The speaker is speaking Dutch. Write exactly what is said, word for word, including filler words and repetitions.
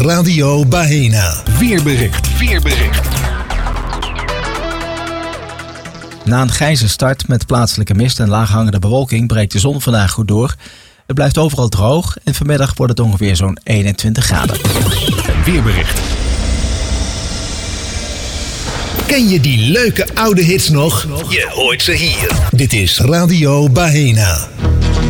Radio Bahena. Weerbericht. Weerbericht. Na een grijze start met plaatselijke mist en laaghangende bewolking breekt de zon vandaag goed door. Het blijft overal droog en vanmiddag wordt het ongeveer zo'n eenentwintig graden. Weerbericht. Ken je die leuke oude hits nog? Je hoort ze hier. Dit is Radio Bahena.